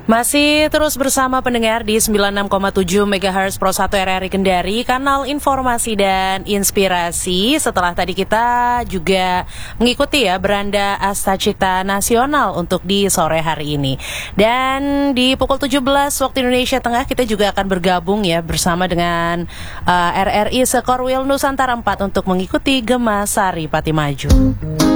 Masih terus bersama pendengar di 96,7 MHz Pro 1 RRI Kendari, kanal informasi dan inspirasi. Setelah tadi kita juga mengikuti ya beranda Asta Cipta Nasional untuk di sore hari ini. Dan di pukul 17 waktu Indonesia Tengah kita juga akan bergabung ya bersama dengan RRI Sekorwil Nusantara 4 untuk mengikuti Gema Sari Pati Maju.